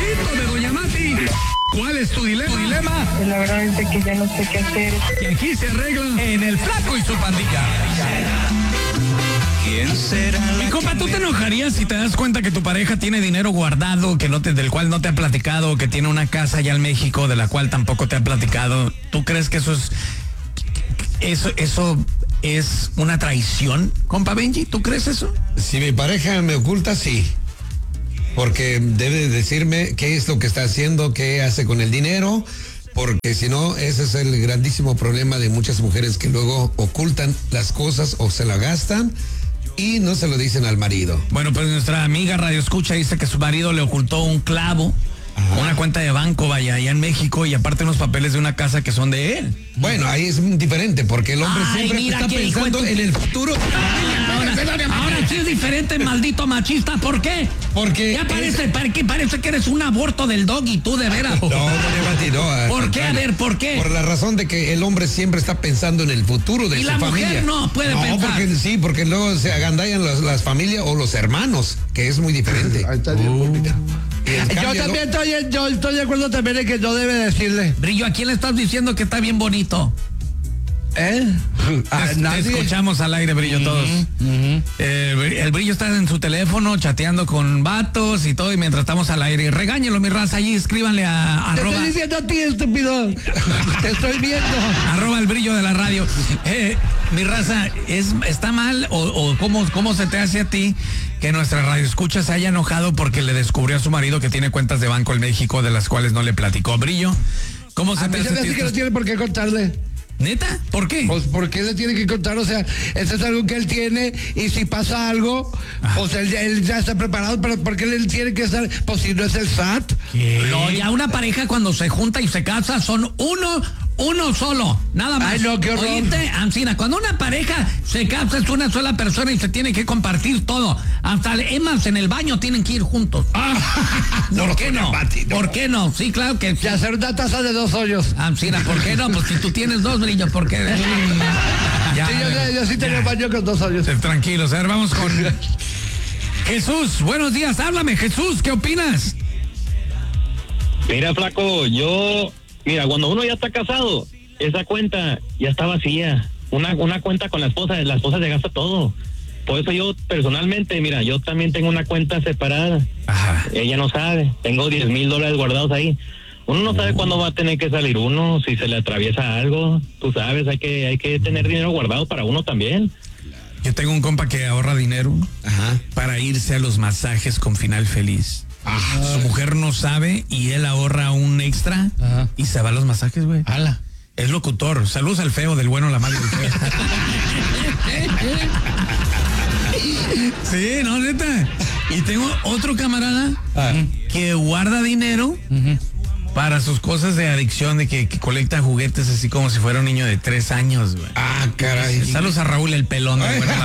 Dinerito de Doña Mati. ¿Cuál es tu dilema? Pues la verdad es que ya no sé qué hacer. Y aquí se arregla en El Flaco y su pandilla. ¿Quién será? Mi compa, ¿tú te enojarías si te das cuenta que tu pareja tiene dinero guardado, del cual no te ha platicado, que tiene una casa allá en México, de la cual tampoco te ha platicado? ¿Tú crees que eso es una traición, compa Benji? ¿Tú crees eso? Si mi pareja me oculta, sí. Porque debe decirme qué es lo que está haciendo, qué hace con el dinero, porque si no, ese es el grandísimo problema de muchas mujeres que luego ocultan las cosas o se la gastan y no se lo dicen al marido. Bueno, pues nuestra amiga Radio Escucha dice que su marido le ocultó un clavo, una cuenta de banco, vaya, allá en México, y aparte unos papeles de una casa que son de él. Bueno, ahí es diferente, porque el hombre siempre mira, está pensando en el futuro. Ahora sí es diferente, maldito machista. ¿Por qué? Porque ya parece que eres un aborto del doggy, tú de veras. No, Mati, no. ¿Por qué? A ver, ¿por qué? Por la razón de que el hombre siempre está pensando en el futuro de y su la familia. mujer no puede pensar. Porque luego se agandallan las familias o los hermanos, que es muy diferente. Ahí está yo estoy de acuerdo también en que no debe decirle. Brillo, ¿a quién le estás diciendo que está bien bonito? Te escuchamos al aire, Brillo, todos. El Brillo está en su teléfono chateando con vatos y todo, y mientras estamos al aire, regáñelo, mi raza, allí escríbanle a Te estoy diciendo a ti, estúpido. Te estoy viendo. @ el Brillo de la radio. Mi raza, ¿está mal o cómo se te hace a ti que nuestra radio escucha se haya enojado porque le descubrió a su marido que tiene cuentas de banco en México de las cuales no le platicó? Brillo, ¿cómo se te hace a ti? Que no tiene por qué contarle. ¿Neta? ¿Por qué? Pues porque le tiene que contar, o sea, eso es algo que él tiene, y si pasa algo, pues él ya está preparado, pero ¿por qué él tiene que estar? Pues si no es el SAT. No, ya una pareja cuando se junta y se casa son uno solo, nada más. Ay, no, qué horror. Oíste, Ancina, cuando una pareja se casa es una sola persona y se tiene que compartir todo. Hasta emas en el baño tienen que ir juntos. ¿Por qué no? ¿Por qué no? Sí, claro que sí. Y hacer una taza de 2 hoyos. Ancina, ¿por qué no? Pues si tú tienes 2, Brillo, ¿por qué? Yo sí tenía baño con 2 hoyos. Tranquilos, a ver, vamos con Jesús. Buenos días, háblame, Jesús, ¿qué opinas? Mira, flaco, mira, cuando uno ya está casado, esa cuenta ya está vacía. Una cuenta con la esposa se gasta todo. Por eso yo personalmente, mira, yo también tengo una cuenta separada. Ajá. Ella no sabe, tengo $10,000 guardados ahí. Uno no sabe cuándo va a tener que salir uno, si se le atraviesa algo. Tú sabes, hay que tener dinero guardado para uno también. Yo tengo un compa que ahorra dinero para irse a los masajes con final feliz. Su mujer no sabe y él ahorra un extra y se va a los masajes, güey. Es locutor. Saludos al feo, del bueno, la mala y el feo. Sí, no, neta. Y tengo otro camarada que guarda dinero para sus cosas de adicción, de que colecta juguetes así como si fuera un niño de 3 años, güey. Caray. Saludos a Raúl el pelón.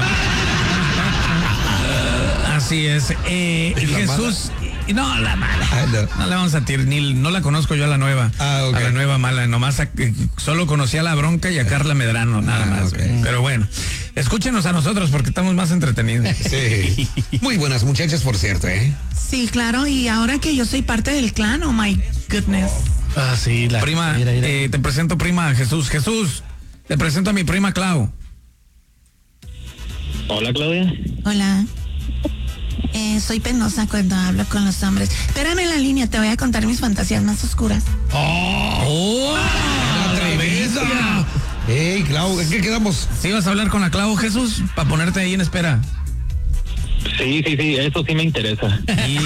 Así es. Jesús. No, la mala. No le vamos a tirar, no la conozco yo a la nueva. A la nueva mala. Nomás solo conocí a la Bronca y a Carla Medrano, nada más. Okay. Pero bueno, escúchenos a nosotros porque estamos más entretenidos. Sí. Muy buenas muchachas, por cierto, ¿eh? Sí, claro, y ahora que yo soy parte del clan, oh my goodness. Sí, la prima, mira. Te presento prima Jesús, te presento a mi prima Clau. Hola, Claudia. Hola. Soy penosa cuando hablo con los hombres. Espérame en la línea, te voy a contar mis fantasías más oscuras. ¡Atrevida! ¡Ey, Clau! ¿En qué quedamos? ¿Sí vas a hablar con la Clau, Jesús? Para ponerte ahí en espera. Sí, eso sí me interesa.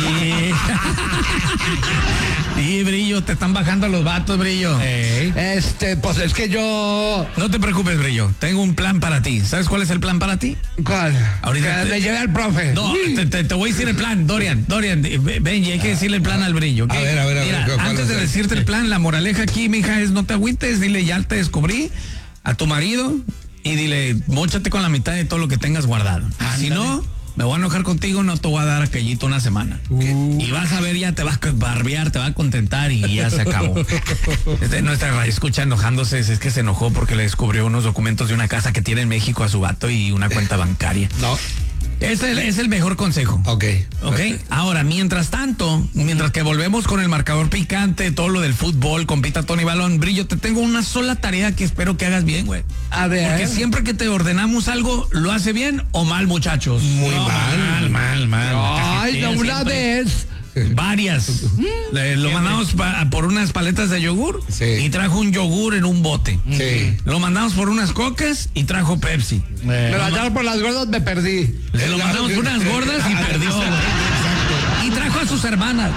Sí, Brillo, te están bajando los vatos, Brillo. Pues es que yo... No te preocupes, Brillo, tengo un plan para ti. ¿Sabes cuál es el plan para ti? ¿Cuál? Ahorita le lleve al profe. No, te voy a decir el plan, Dorian, Benji, hay que decirle el plan al Brillo, ¿okay? A ver. Mira, antes de decirte el plan, la moraleja aquí, mija, es no te agüites, dile, ya te descubrí a tu marido y dile, móchate con la mitad de todo lo que tengas guardado. Si no, me voy a enojar contigo, no te voy a dar aquellito una semana. Y vas a ver, ya te vas a barbear, te va a contentar y ya se acabó. Nuestra radio escucha enojándose, es que se enojó porque le descubrió unos documentos de una casa que tiene en México a su vato y una cuenta bancaria. No. Es el mejor consejo. Ok. Ok. Ahora, mientras tanto, mientras que volvemos con el marcador picante, todo lo del fútbol, compita Tony Balón, Brillo, te tengo una sola tarea que espero que hagas bien, güey. A ver. Porque siempre que te ordenamos algo, ¿lo hace bien o mal, muchachos? Muy mal. Mal. Ay, no, una vez. Varias. Lo mandamos por unas paletas de yogur Sí. y trajo un yogur en un bote. Sí. Lo mandamos por unas cocas y trajo Pepsi. Me mandaron por las gordas, me perdí. Lo mandamos por unas gordas y perdió. Y trajo a sus hermanas.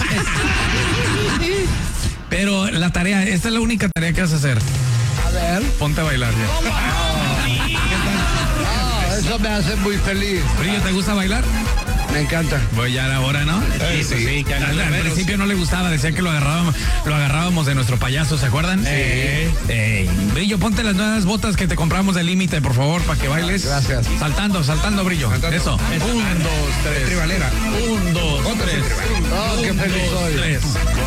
Pero la tarea, esta es la única tarea que vas a hacer. A ver. Ponte a bailar ya. Eso me hace muy feliz. Brillo, ¿te gusta bailar? Me encanta. Voy ya ahora, ¿no? Sí. Al principio no le gustaba, decía que lo agarrábamos de nuestro payaso, ¿se acuerdan? Brillo, ponte las nuevas botas que te compramos de límite, por favor, para que bailes. Gracias. Saltando, Brillo. Saltando. Eso. 1, 2, 3. Tribalera. 1, 2, 3. Oh, qué feliz soy. 3.